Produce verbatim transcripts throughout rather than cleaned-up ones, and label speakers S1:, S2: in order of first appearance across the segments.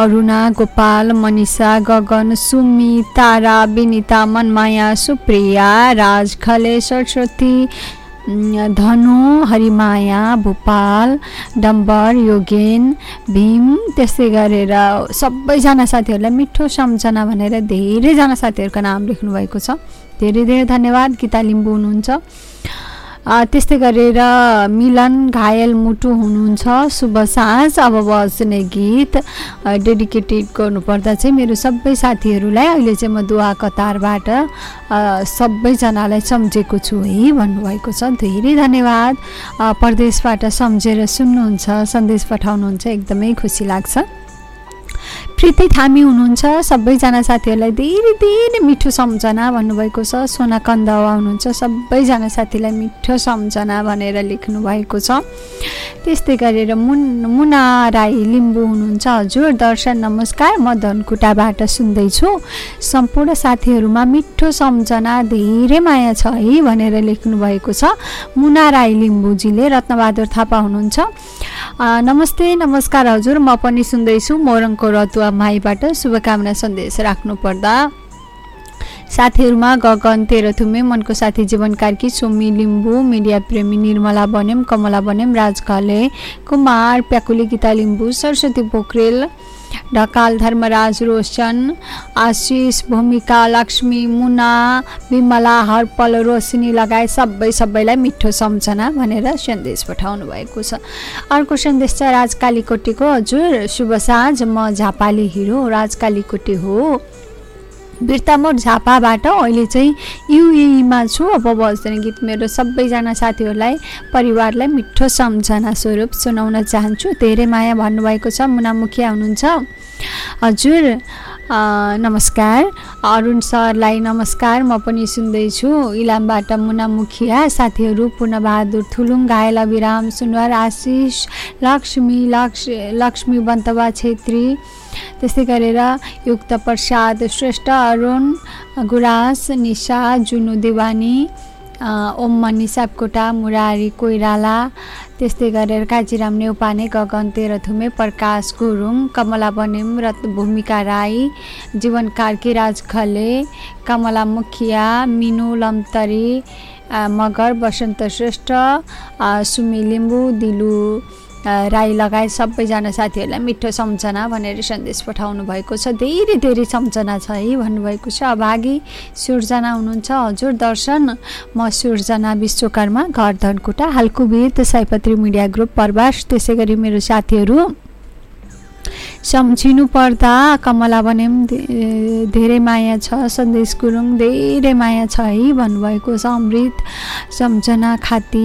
S1: अरुणा, गोपाल, मनिषा, गगन, सुमी, तारा, विनिता, मनमाया, सुप्रिया, राज खले, सरस्वती, धनु, हरिमाया, भोपाल, डम्बर, योगेन, भीम, त्यस्तै गरेर सबैजना साथीहरूलाई मिठो सम्झना भनेर धेरैजना साथीहरूको नाम लेख्नुभएको छ। धेरै धेरै धन्यवाद। गीता लिम्बू हुनुहुन्छ, त्यस्तै गरेर मिलन घायल मुटु हुनुहुन्छ। शुभ साँझ। अब बज्ने गीत डेडिकेटेड गर्नुपर्दा चाहिँ मेरो सबै साथीहरूलाई अहिले चाहिँ म दुआ कतारबाट सबैजनालाई सम्झेको छु है भन्नुभएको छ। धेरै धन्यवाद। परदेशबाट सम्झेर सुन्नुहुन्छ, सन्देश पठाउनुहुन्छ, एकदमै खुसी लाग्छ। प्रीति थामी हुनुहुन्छ, सबैजना साथीहरूलाई धेरै धेरै मिठो सम्झना भन्नुभएको छ। सोना कन्दवा हुनुहुन्छ, सबैजना साथीलाई मिठो सम्झना भनेर लेख्नु भएको छ। त्यस्तै गरेर मुन मुना राई लिम्बू हुनुहुन्छ, हजुर दर्शन नमस्कार, म धनकुटाबाट सुन्दैछु, सम्पूर्ण साथीहरूमा मिठो सम्झना, धेरै माया छ है भनेर लेख्नु भएको छ मुना राई लिम्बूजीले। रत्नबहादुर थापा हुनुहुन्छ, नमस्ते नमस्कार हजुर, म पनि सुन्दैछु, मोरङको रतुवा माईबाट शुभकामना सन्देश राख्नु पर्दा साथीहरूमा गगन तेह्रथुमे, मनको साथी जीवन कार्की, सोमी लिम्बू, मिडिया प्रेमी निर्मला बनेम, कमला बनेम, राज घले, कुमार प्याकुली, गीता लिम्बू, सरस्वती पोखरेल, ढकाल, धर्मराज, रोशन, आशिष, भूमिका, लक्ष्मी, मुना, विमला, हरपल, रोशनी लगायत सबै सबैलाई मिठो सम्झना भनेर सन्देश पठाउनु भएको छ। अर्को सन्देश छ राज कालीकोटीको, हजुर शुभ साँझ, म झापाली हिरो राज कालीकोटी हो, बिर्तामोड झापाबाट अहिले चाहिँ युएईमा छु। अब बज्ने गीत मेरो सबैजना साथीहरूलाई परिवारलाई मिठो सम्झना स्वरूप सुनाउन चाहन्छु। धेरै माया भन्नुभएको छ। मुना मुखिया हुनुहुन्छ, हजुर नमस्कार। अरुण सरलाई नमस्कार, म पनि सुन्दैछु इलामबाट मुना मुखिया। साथीहरू पूर्णबहादुर थुलुङ, घायल अभिराम सुनवार, आशिष, लक्ष्मी लक्ष लक्ष्मी बन्तवा छेत्री, त्यस्तै गरेर युक्त प्रसाद श्रेष्ठ, अरुण गुराँस, निशा, जुनु देवानी, ओम मनी सापकोटा, मुरारी कोइराला, त्यस्तै गरेर काजीराम नेउपाने, गगन तेह्रथुमे, प्रकाश गुरुङ, कमला बनेम, रत्न भूमिका राई, जीवन कार्की, राज खले, कमला मुखिया, मिनु लम्तरी, मगर, बसन्त श्रेष्ठ, सुमी लिम्बू, दिलु राई लगायत सबैजना साथीहरूलाई मिठो सम्झना भनेर सन्देश पठाउनु भएको छ। धेरै धेरै सम्झना छ है भन्नुभएको छ। अभागी सुर्जना हुनुहुन्छ, हजुर दर्शन, म सुर्जना विश्वकर्मा, घर धनकुटा, हालको वीर सयपत्री मिडिया ग्रुप प्रवास। त्यसै गरी मेरो साथीहरू सम्झिनु पर्दा कमला बनेम, धेरै माया छ, सन्देश गुरुङ, धेरै माया छ है भन्नुभएको छ। अमृत, सम्झना खाती,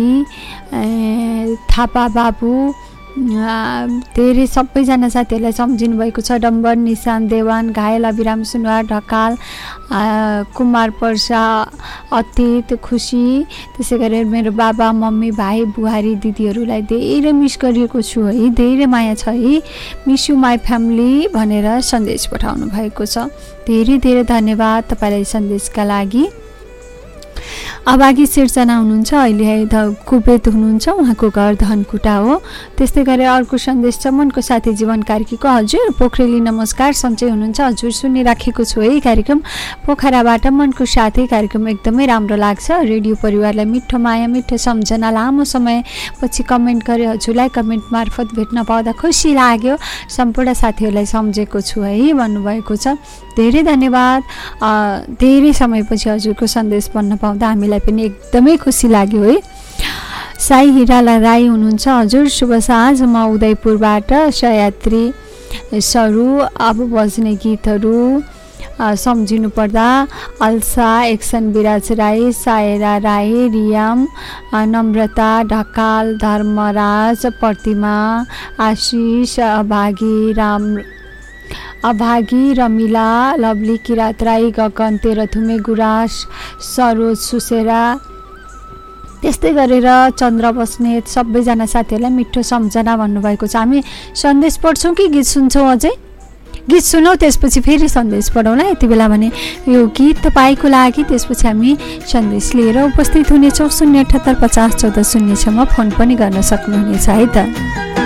S1: थापा बाबु, धेरै सबैजना साथीहरूलाई सम्झिनु भएको छ। डम्बर, निशान देवान, घायल अभिराम सुनवार, ढकाल, कुमार पर्सा, अतीत, खुसी, त्यसै गरेर मेरो बाबा मम्मी भाइ बुहारी दिदीहरूलाई धेरै मिस गरिएको छु है, धेरै माया छ है, मिस यु माई फ्यामिली भनेर सन्देश पठाउनु भएको छ। धेरै धेरै धन्यवाद तपाईँलाई सन्देशका लागि। अभागी सिर्जना हुनुहुन्छ, अहिले कुबेत हुनुहुन्छ, उहाँको घर धनकुटा हो। त्यस्तै गरेर अर्को सन्देश छ मनको साथी जीवन कार्कीको, हजुर पोखरेली नमस्कार, सन्चै हुनुहुन्छ, हजुर सुनिराखेको छु है कार्यक्रम पोखराबाट मनको साथी। कार्यक्रम एकदमै राम्रो लाग्छ, रेडियो परिवारलाई मिठो माया मिठो सम्झना, लामो समयपछि कमेन्ट गरे हजुरलाई कमेन्ट मार्फत भेट्न पाउँदा खुसी लाग्यो, सम्पूर्ण साथीहरूलाई सम्झेको छु है भन्नुभएको छ। धेरै धन्यवाद। धेरै समयपछि हजुरको सन्देश पढ्न पाउँदा हामीलाई पनि एकदमै खुसी लाग्यो है। साई हिराला राई हुनुहुन्छ, हजुर शुभ साँझ, म उदयपुरबाट सयात्री सरू। अब बज्ने गीतहरू सम्झिनु पर्दा अल्सा, एक्सन विराज राई, सायरा राई, रियाम, नम्रता ढकाल, धर्मराज, प्रतिमा, आशिष, अभागी राम अभागी, रमिला, लवली, किरात राई, गगन तेह्रथुमे, गुराँस, सरोज सुसेरा, त्यस्तै गरेर चन्द्र बस्नेत, सबैजना साथीहरूलाई मिठो सम्झना भन्नुभएको छ। हामी सन्देश पढ्छौँ कि गीत सुन्छौँ? अझै गीत सुनौँ, त्यसपछि फेरि सन्देश पढौँला। यति बेला भने यो गीत तपाईँको लागि, त्यसपछि हामी सन्देश लिएर उपस्थित हुनेछौँ। शून्य अठहत्तर पचास चौध शून्य छमा फोन पनि गर्न सक्नुहुनेछ है त।